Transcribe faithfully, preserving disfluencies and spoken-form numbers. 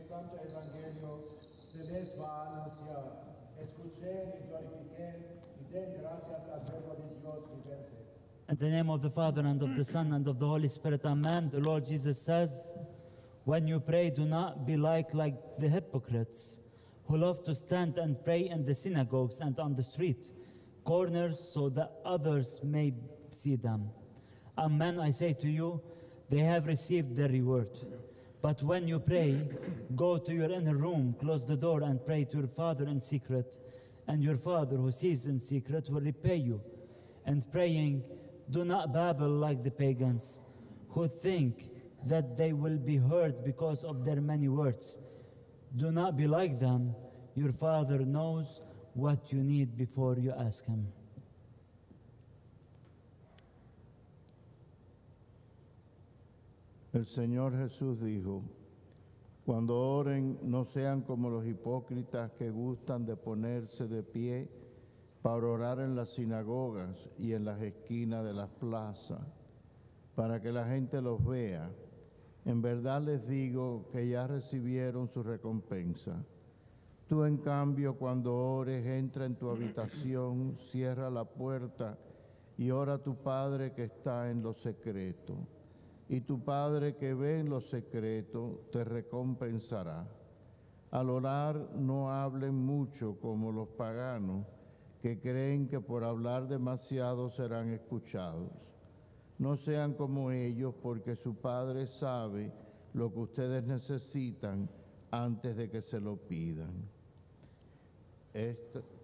santo evangelio se les va a anunciar. Escuchen y glorifiquen y den gracias al verbo de Dios viviente. In the name of the Father, and of the Son, and of the Holy Spirit, amen. The Lord Jesus says, when you pray, do not be like, like the hypocrites, who love to stand and pray in the synagogues and on the street corners, so that others may see them. Amen, I say to you, they have received their reward. But when you pray, go to your inner room, close the door, and pray to your Father in secret, and your Father who sees in secret will repay you. And praying, do not babble like the pagans, who think that they will be heard because of their many words. Do not be like them. Your Father knows what you need before you ask Him. El Señor Jesús dijo, cuando oren, no sean como los hipócritas que gustan de ponerse de pie para orar en las sinagogas y en las esquinas de las plazas, para que la gente los vea. En verdad les digo que ya recibieron su recompensa. Tú, en cambio, cuando ores, entra en tu habitación, cierra la puerta y ora a tu Padre que está en lo secreto. Y tu Padre que ve en lo secreto te recompensará. Al orar no hablen mucho como los paganos, que creen que por hablar demasiado serán escuchados. No sean como ellos, porque su Padre sabe lo que ustedes necesitan antes de que se lo pidan. Esta